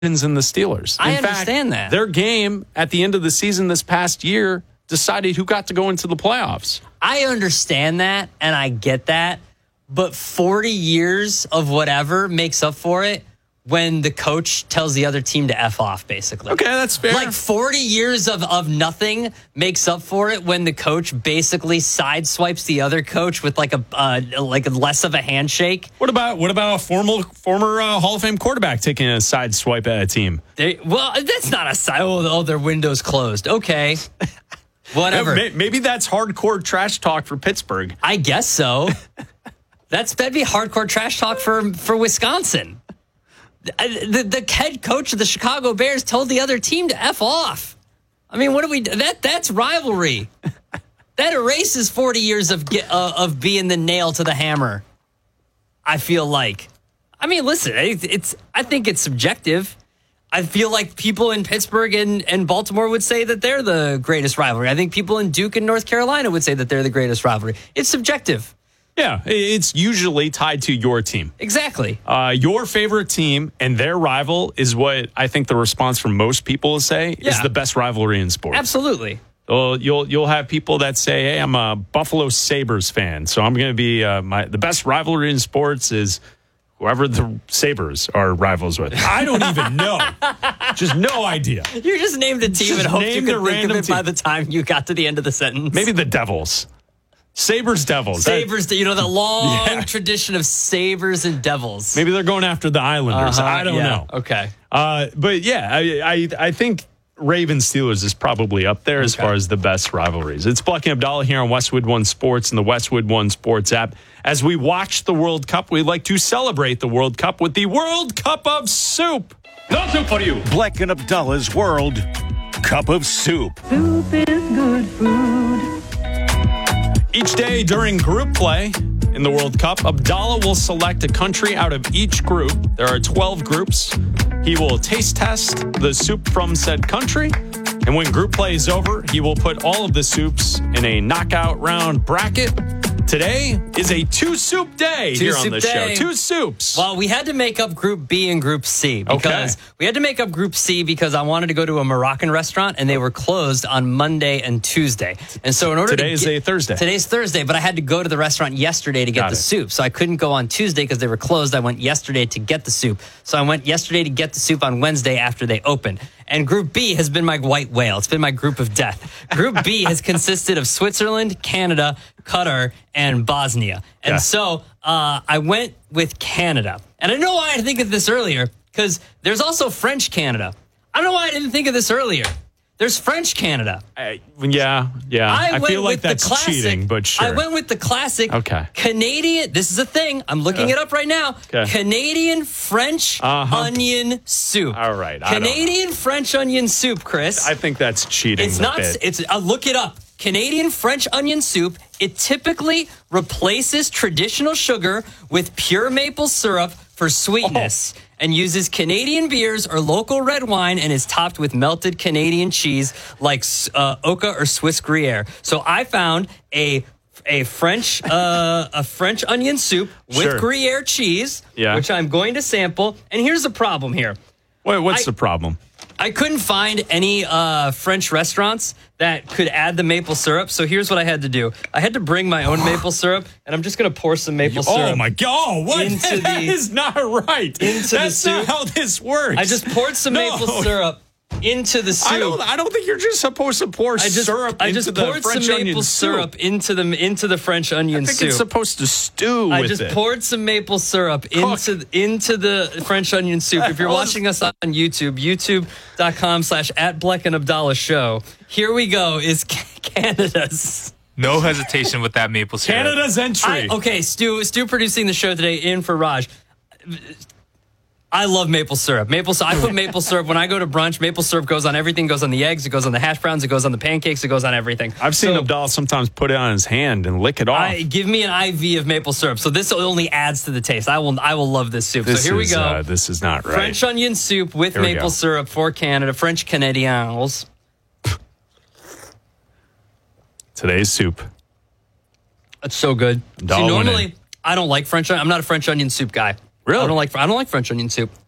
and the Steelers. I In understand fact, that. Their game at the end of the season this past year decided who got to go into the playoffs. I understand that, and I get that, but 40 years of whatever makes up for it when the coach tells the other team to F off, basically. Okay, that's fair. Like 40 years of nothing makes up for it when the coach basically sideswipes the other coach with like a less of a handshake. What about a former Hall of Fame quarterback taking a side swipe at a team? Well, that's not a side. Oh, their window's closed. Okay. Whatever. Maybe that's hardcore trash talk for Pittsburgh. I guess so. That'd be hardcore trash talk for Wisconsin. The head coach of the Chicago Bears told the other team to F off. I mean, what do we? That's rivalry. That erases 40 years of being the nail to the hammer. I feel like. I mean, listen, I think it's subjective. I feel like people in Pittsburgh and Baltimore would say that they're the greatest rivalry. I think people in Duke and North Carolina would say that they're the greatest rivalry. It's subjective. Yeah, it's usually tied to your team. Exactly. Your favorite team and their rival is what I think the response from most people will say is the best rivalry in sports. Absolutely. Well, you'll have people that say, "Hey, I'm a Buffalo Sabres fan, so I'm going to be the best rivalry in sports is whoever the Sabres are rivals with." I don't even know. Just no idea. You just named a team and hoped you could think of it by the time you got to the end of the sentence. Maybe the Devils. Sabres, Devils. Sabres, the long tradition of Sabres and Devils. Maybe they're going after the Islanders. I don't know. Okay. But yeah, I think Ravens Steelers is probably up there as far as the best rivalries. It's Bleck and Abdallah here on Westwood One Sports and the Westwood One Sports app. As we watch the World Cup, we like to celebrate the World Cup with the World Cup of Soup. No soup for you. Bleck and Abdallah's World Cup of Soup. Soup is good food. Each day during group play in the World Cup, Abdallah will select a country out of each group. There are 12 groups. He will taste test the soup from said country. And when group play is over, he will put all of the soups in a knockout round bracket. Today is a two-soup day here on the show. Two soups. Well, we had to make up Group B and Group C because we had to make up Group C because I wanted to go to a Moroccan restaurant and they were closed on Monday and Tuesday. And so in order Today's Thursday. Today's Thursday, but I had to go to the restaurant yesterday to get the soup. So I couldn't go on Tuesday because they were closed. I went yesterday to get the soup. So I went yesterday to get the soup on Wednesday after they opened. And Group B has been my white whale. It's been my group of death. Group B has consisted of Switzerland, Canada, Qatar, and Bosnia. And so I went with Canada. And I know why I didn't think of this earlier, because there's also French Canada. I don't know why I didn't think of this earlier. There's French Canada. I feel like that's cheating, but sure. I went with the classic Okay. Canadian. This is a thing. I'm looking it up right now. Okay. Canadian French onion soup. All right. Canadian French onion soup, Chris. I think that's cheating. It's not. It's. Look it up. Canadian French onion soup. It typically replaces traditional sugar with pure maple syrup for sweetness and uses Canadian beers or local red wine and is topped with melted Canadian cheese like Oka or Swiss Gruyere. So I found a French onion soup with Gruyere cheese, which I'm going to sample. And here's the problem here. Wait, what's the problem? I couldn't find any French restaurants that could add the maple syrup. So here's what I had to do. I had to bring my own maple syrup, and I'm just going to pour some maple syrup. Oh, my God. What? That is not right. That's not how this works. I just poured some maple syrup into the soup. I don't think you're just supposed to pour syrup into the French onion soup. into the French onion soup. I think it's supposed to stew with it. I just poured some maple syrup into the French onion soup. If you're watching us on YouTube, youtube.com/@BleckandAbdallah show. Here we go is Canada's. No hesitation with that maple syrup. Canada's entry. Stu producing the show today in for Raj. I love maple syrup. I put maple syrup when I go to brunch. Maple syrup goes on everything. It goes on the eggs. It goes on the hash browns. It goes on the pancakes. It goes on everything. I've seen Abdallah sometimes put it on his hand and lick it off. Give me an IV of maple syrup. So this only adds to the taste. I will love this soup. So here we go. This is not right. French onion soup with maple syrup for Canada. French Canadians. Today's soup. It's so good. See, normally I don't like French onion. I'm not a French onion soup guy. Really? I don't like French onion soup.